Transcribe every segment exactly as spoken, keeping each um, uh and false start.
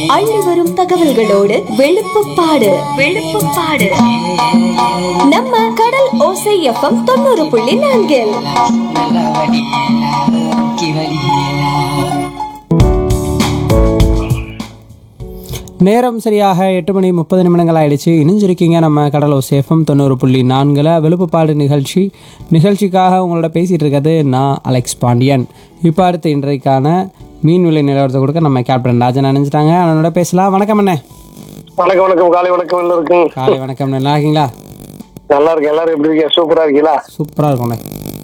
அள்ளி வரும் தகவல்களோடு வெளுப்புப்பாடு வெளுப்புப்பாடு நம்ம கடல் ஓசை எஃப்எம் தொண்ணூறு புள்ளி நான்கில். நேரம் சரியாக எட்டு மணி முப்பது நிமிடங்கள் ஆயிடுச்சு. இணைஞ்சிருக்கீங்க நம்ம கடலோ சேஃபம் தொண்ணூறு புள்ளி நான்கில் வெளுப்புப்பாடு நிகழ்ச்சி. நிகழ்ச்சிக்காக உங்களோட பேசிகிட்டு இருக்கிறது நான் அலெக்ஸ் பாண்டியன். இப்போ அடுத்து இன்றைக்கான மீன் விலை நிலவரத்தை கொடுக்க நம்ம கேப்டன் ராஜன் அணிஞ்சிட்டாங்க. அவனோட பேசலாம். வணக்கம் அண்ணே. வணக்கம் வணக்கம் காலை வணக்கம். நல்லா இருக்குங்க. காலை வணக்கம். நல்லா இருக்கீங்களா? நல்லா இருக்கு. எல்லாரும் எப்படி இருக்கீங்க? சூப்பரா இருக்கீங்களா? சூப்பராக இருக்கும்ண்ணே.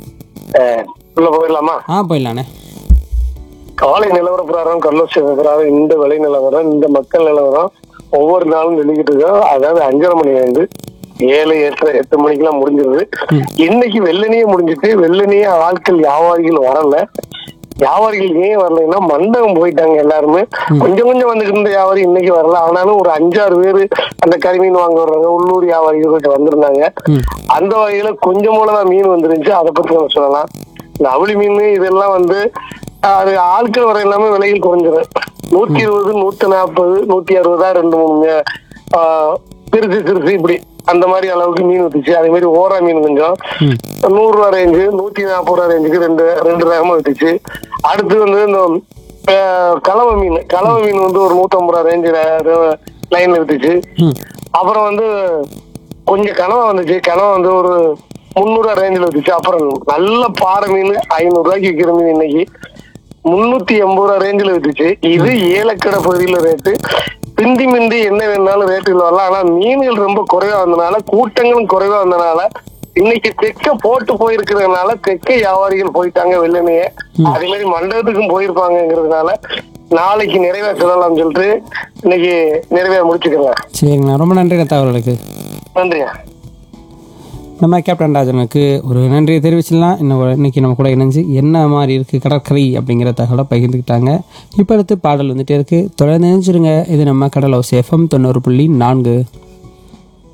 உள்ள போயிடலாமா? ஆ போயிடலாண்ணே. காலை நிலவர பிரகாரம் கல்லூசி பிரகாரம் இந்த விலை நிலவரம் இந்த மக்கள் நிலவரம் ஒவ்வொரு நாளும் வெளிக்கிட்டு இருக்கோம். அதாவது அஞ்சரை மணி வந்து ஏழு எட்டு எட்டு மணிக்கு எல்லாம் முடிஞ்சிருது. இன்னைக்கு வெள்ளனியே முடிஞ்சிட்டு வெள்ளனியே ஆட்கள் வியாபாரிகள் வரல. வியாபாரிகள் ஏன் வரலைன்னா மண்டபம் போயிட்டாங்க எல்லாருமே. கொஞ்சம் கொஞ்சம் வந்துட்டு இருந்த வியாபாரி இன்னைக்கு வரல. ஆனாலும் ஒரு அஞ்சாறு பேரு அந்த கறிமீன் வாங்க வர்றாங்க. உள்ளூர் வியாபாரிகள் கொஞ்சம் வந்திருந்தாங்க. அந்த வகையில கொஞ்சம் மூலதான் மீன் வந்துருந்துச்சு. அதை பத்தி நம்ம சொல்லலாம். இந்த அவளி மீன் இதெல்லாம் வந்து அது ஆட்கள் வர எல்லாமே விலையில் குறைஞ்சிடும். நூத்தி இருபது நூத்தி நாற்பது நூத்தி அறுபதா ரெண்டு மூணு ஆஹ் திருச்சி திருச்சி இப்படி அந்த மாதிரி அளவுக்கு மீன் வித்துச்சு. அதே மாதிரி ஓரா மீன் கொஞ்சம் நூறு ரூபா ரேஞ்சு நூத்தி நாற்பது ரூபா ரேஞ்சுக்கு ரெண்டு ரெண்டு ரகமா வித்துச்சு. அடுத்து வந்து இந்த கலவை மீன் கலவை மீன் வந்து ஒரு நூத்தம்பது ரூபா ரேஞ்சு லைன்ல வித்துச்சு. அப்புறம் வந்து கொஞ்சம் கனவா வந்துச்சு. கனவா வந்து ஒரு முன்னூறு ரூபா ரேஞ்சில் வித்துச்சு. அப்புறம் நல்ல பாறை மீன் ஐநூறு ரூபாய்க்கு விற்கிற மீன் இன்னைக்கு முன்னூத்தி எண்பது ரூபா ரேஞ்சில் வித்துச்சு. இது ஏலக்கடை பகுதியில ரேட்டு. பிந்தி மிந்தி என்ன வேணாலும் ரேட்டுகள் வரலாம். ஆனா மீன்கள் ரொம்ப குறைவா வந்தனால கூட்டங்களும் குறைவா வந்தனால இன்னைக்கு தெக்க போட்டு போயிருக்கிறதுனால தெக்க வியாபாரிகள் போயிட்டாங்க வெள்ளனையே. அதே மாதிரி மண்டபத்துக்கும் போயிருப்பாங்கிறதுனால நாளைக்கு நிறைவே சொல்லலாம்னு சொல்லிட்டு இன்னைக்கு நிறைவே முடிச்சுக்கலாம். சரிங்கண்ணா, ரொம்ப நன்றி தகவலுக்கு. நன்றியா. நம்ம கேப்டன் ராஜனுக்கு ஒரு நன்றியை தெரிவிச்சிடலாம். இன்னும் இன்னைக்கு நம்ம கூட இணைஞ்சு என்ன மாதிரி இருக்குது கடற்கரை அப்படிங்கிற தகவலை பகிர்ந்துக்கிட்டாங்க. இப்போ அடுத்து பாடல் வந்துட்டே இருக்குது. தொடர்ந்து நினைச்சிருங்க. இது நம்ம கடலோ சேஃபம் தொண்ணூறு புள்ளி நான்கு.